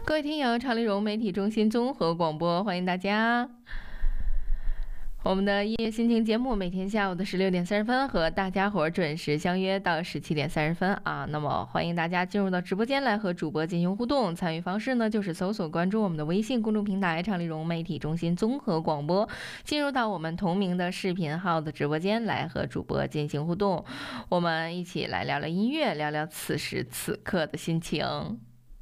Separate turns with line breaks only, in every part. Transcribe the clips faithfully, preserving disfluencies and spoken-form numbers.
各位听友，长丽蓉媒体中心综合广播，欢迎大家。我们的音乐心情节目每天下午的十六点三十分和大家伙准时相约到十七点三十分啊。那么欢迎大家进入到直播间来和主播进行互动，参与方式呢就是搜索关注我们的微信公众平台长丽蓉媒体中心综合广播，进入到我们同名的视频号的直播间来和主播进行互动，我们一起来聊聊音乐，聊聊此时此刻的心情。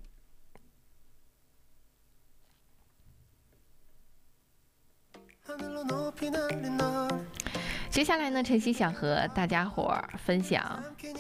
接下来呢，晨曦想和大家伙儿分享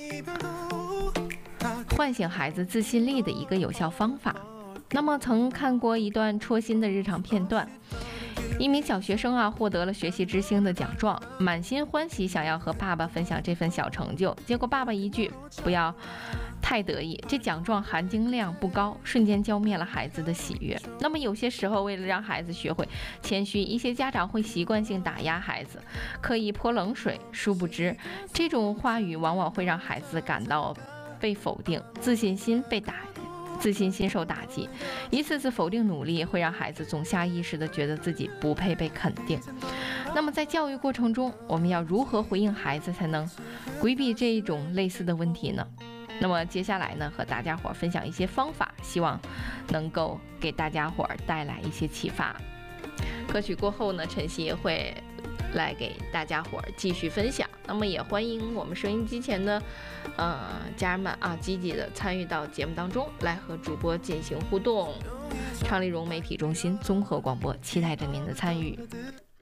唤醒孩子自信力的一个有效方法。那么曾看过一段戳心的日常片段，一名小学生啊获得了学习之星的奖状，满心欢喜想要和爸爸分享这份小成就，结果爸爸一句不要太得意，这奖状含金量不高，瞬间浇灭了孩子的喜悦。那么有些时候为了让孩子学会谦虚，一些家长会习惯性打压孩子，刻意泼冷水，殊不知这种话语往往会让孩子感到被否定，自信心被打自信心受打击，一次次否定努力会让孩子总下意识地觉得自己不配被肯定。那么在教育过程中，我们要如何回应孩子才能规避这一种类似的问题呢？那么接下来呢，和大家伙分享一些方法，希望能够给大家伙带来一些启发。歌曲过后呢，晨曦会来给大家伙继续分享。那么也欢迎我们收音机前的呃家人们啊，积极的参与到节目当中来和主播进行互动。长丽蓉媒体中心综合广播，期待着您的参与。